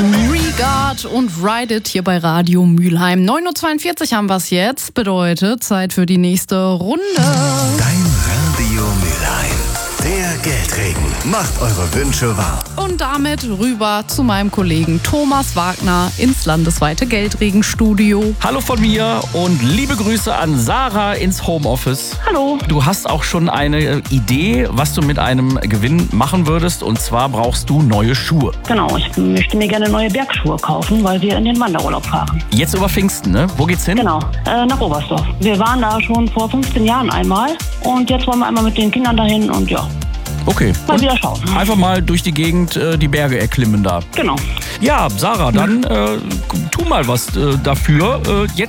Regard und Ride It hier bei Radio Mülheim. 9.42 Uhr haben wir es jetzt. Bedeutet, Zeit für die nächste Runde. Dein Radio Mülheim. Der Geldregen macht eure Wünsche wahr. Und damit rüber zu meinem Kollegen Thomas Wagner ins landesweite Geldregenstudio. Hallo von mir und liebe Grüße an Sarah ins Homeoffice. Hallo. Du hast auch schon eine Idee, was du mit einem Gewinn machen würdest. Und zwar brauchst du neue Schuhe. Genau, ich möchte mir gerne neue Bergschuhe kaufen, weil wir in den Wanderurlaub fahren. Jetzt über Pfingsten, ne? Wo geht's hin? Genau, nach Oberstdorf. Wir waren da schon vor 15 Jahren einmal und jetzt wollen wir einmal mit den Kindern dahin und ja. Okay. Mal wieder schauen. Einfach mal durch die Gegend die Berge erklimmen da. Genau. Ja, Sarah, dann tu mal was dafür. Jetzt